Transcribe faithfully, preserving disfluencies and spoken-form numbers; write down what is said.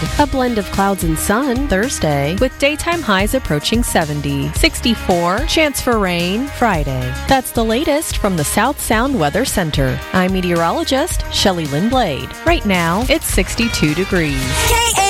A blend of clouds and sun Thursday, with daytime highs approaching seventy. sixty-four, chance for rain Friday. That's the latest from the South Sound Weather Center. I'm meteorologist Shelley Lynn Blade. Right now, it's sixty-two degrees.